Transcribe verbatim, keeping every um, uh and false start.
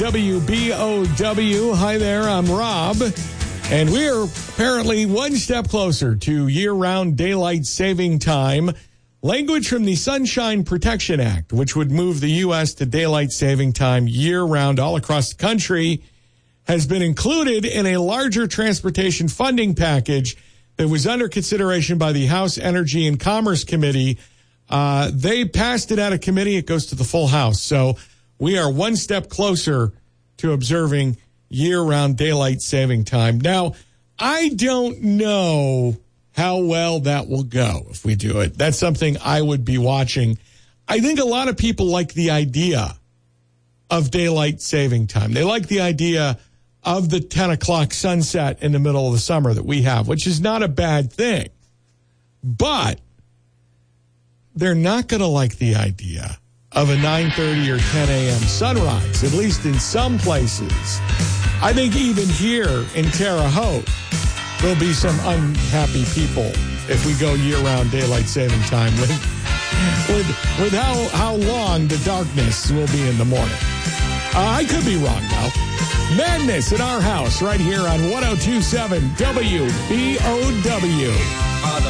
W B O W. Hi there, I'm Rob. And we're apparently one step closer to year-round daylight saving time. Language from the Sunshine Protection Act, which would move the U S to daylight saving time year-round all across the country, has been included in a larger transportation funding package that was under consideration by the House Energy and Commerce Committee. Uh, they passed it out of committee. It goes to the full House. So we are one step closer to observing year-round daylight saving time. Now, I don't know how well that will go if we do it. That's something I would be watching. I think a lot of people like the idea of daylight saving time. They like the idea of the ten o'clock sunset in the middle of the summer that we have, which is not a bad thing. But they're not going to like the idea of a nine thirty or ten a.m. sunrise, at least in some places. I think even here in Terre Haute, there'll be some unhappy people if we go year-round daylight saving time with, with, with how, how long the darkness will be in the morning. Uh, I could be wrong, though. Madness in our house right here on one oh two point seven W B O W.